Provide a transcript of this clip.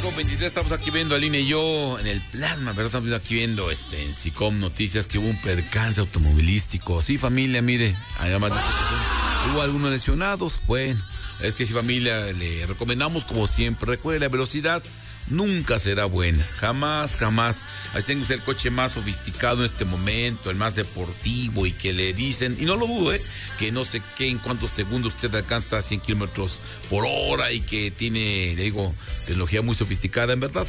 5:23, estamos aquí viendo a Aline y yo en el plasma, ¿verdad? Estamos aquí viendo en SICOM Noticias que hubo un percance automovilístico. Sí, familia, mire, además hubo algunos lesionados. Bueno, es que sí, familia, le recomendamos como siempre, recuerde, la velocidad nunca será buena, jamás. Así tenga usted el coche más sofisticado en este momento, el más deportivo, y que le dicen, y no lo dudo, que no sé qué, en cuántos segundos usted alcanza 100 kilómetros por hora y que tiene, le digo, tecnología muy sofisticada. En verdad,